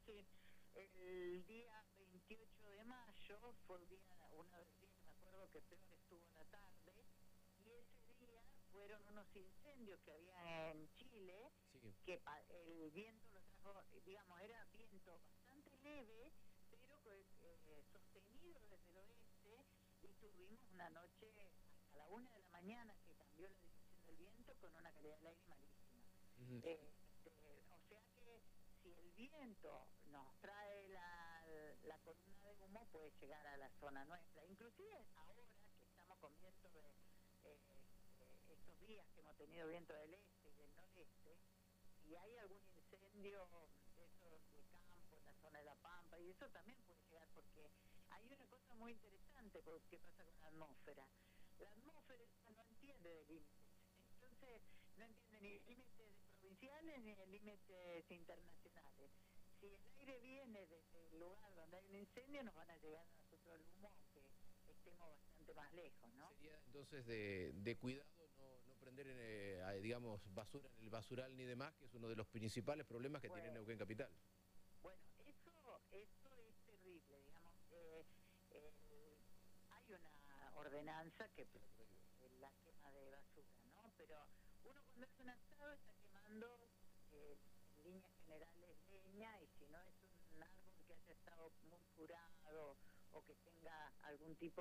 decir, el día 28 de mayo fue uno de los días que me acuerdo que peor estuvo en la tarde, y ese día fueron unos incendios que había en Chile, Sí. que el viento lo trajo, digamos, era viento bastante leve, pero sostenido desde el oeste, y tuvimos una noche hasta la 1 de la mañana que cambió la dirección del viento con una calidad del aire malísima. O sea que si el viento nos trae la columna de humo, puede llegar a la zona nuestra. Inclusive ahora que estamos con viento estos días que hemos tenido viento del este y del noreste, si hay algún incendio de esos de campo en la zona de La Pampa, y eso también puede llegar, porque hay una cosa muy interesante que pasa con la atmósfera. La atmósfera no entiende de límites, entonces no entiende ni límites provinciales ni límites internacionales. Si el aire viene desde el lugar donde hay un incendio, nos van a llegar a nosotros el humo, aunque estemos bastante más lejos, ¿no? Sería entonces de cuidado no prender, digamos, basura en el basural ni demás, que es uno de los principales problemas que tiene Bueno, Neuquén Capital. Bueno, eso es terrible, digamos. Hay una ordenanza que prohíbe la quema de basura, ¿no? Pero uno cuando hace un asado está quemando, en líneas generales, leña, y si no es un árbol que haya estado muy curado o que tenga algún tipo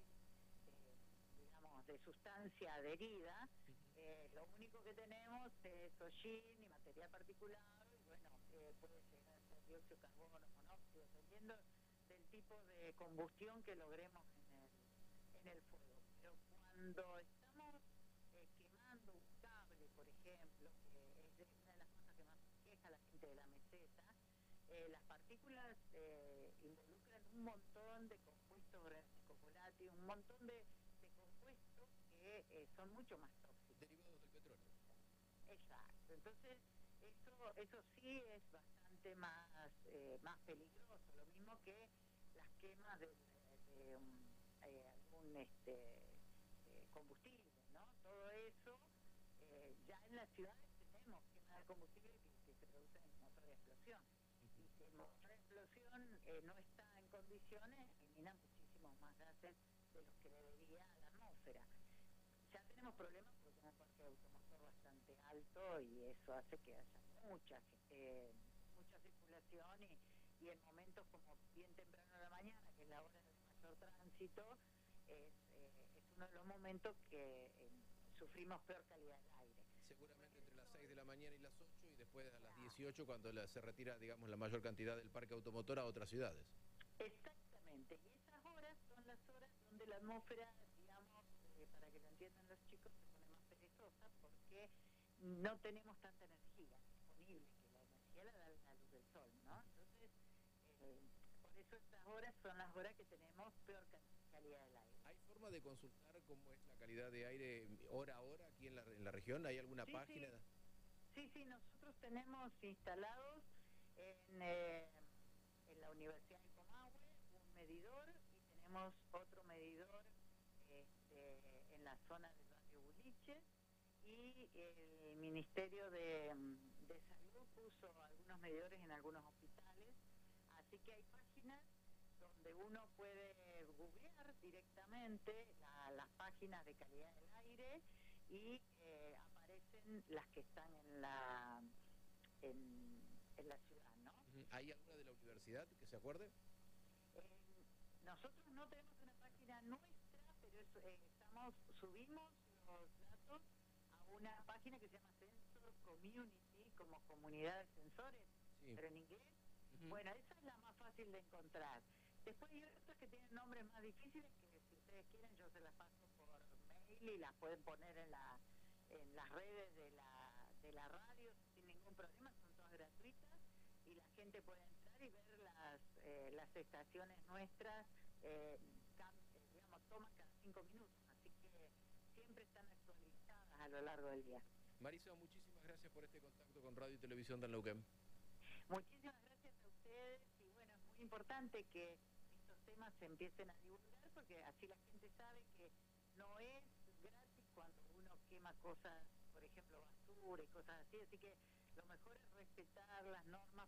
digamos, de sustancia adherida, lo único que tenemos es hollín y material particulado, y bueno, puede llegar a ser dióxido de carbono, monóxido, dependiendo del tipo de combustión que logremos en el fuego. Pero cuando estamos quemando un cable, por ejemplo, que es una de las cosas que más queja la gente de la meseta, las partículas involucran un montón de compuestos volátiles, un montón de compuestos que son mucho más tóxicos. Derivados del petróleo. Exacto. Entonces, eso sí es bastante más peligroso, lo mismo que las quemas de algún combustible, ¿no? Todo eso, ya en las ciudades tenemos quemas de combustible que se producen en motor de explosión. Y si el motor de explosión no está en condiciones, elimina muchísimos más gases de los que debería la atmósfera. Ya tenemos problemas porque tenemos un parque de automotor bastante alto, y eso hace que haya mucha circulación, y en momentos como bien temprano de la mañana, que es la hora de mayor tránsito, es uno de los momentos que sufrimos peor calidad del aire. Seguramente entre las 6 de la mañana y las 8, y después a las 18, cuando se retira, digamos, la mayor cantidad del parque automotor a otras ciudades. Exactamente, y esas horas son las horas donde la atmósfera, digamos, para que lo entiendan los chicos, se pone más perezosa, porque no tenemos tanta energía disponible, que la energía la da la luz del sol, ¿no? Entonces, por eso estas horas son las horas que tenemos peor calidad del aire. ¿Hay forma de consultar cómo es la calidad de aire hora a hora aquí en la región? ¿Hay alguna página? Sí, nosotros tenemos instalados en la Universidad de Comahue un medidor, y tenemos otro medidor en la zona del barrio Buliches, y el Ministerio de Salud puso algunos medidores en algunos hospitales, así que hay páginas donde uno puede googlear directamente las páginas de calidad del aire, y aparecen las que están en la ciudad, ¿no? ¿Hay alguna de la universidad que se acuerde? Nosotros no tenemos una página nuestra, pero subimos los datos a una página que se llama Sensor Community, como comunidad de sensores, sí, pero en inglés. Bueno, esa es la más fácil de encontrar. Después hay otras que tienen nombres más difíciles, que si ustedes quieren yo se las paso por mail, y las pueden poner en las redes de la radio sin ningún problema, son todas gratuitas, y la gente puede entrar y ver las estaciones nuestras, digamos, toman cada 5 minutos, así que siempre están actualizadas a lo largo del día. Marisa, muchísimas gracias por este contacto con Radio y Televisión de Neuquén. Muchísimas gracias a ustedes, y bueno, es muy importante que estos temas se empiecen a divulgar, porque así la gente sabe que no es gratis cuando uno quema cosas, por ejemplo, basura y cosas así que lo mejor es respetar las normas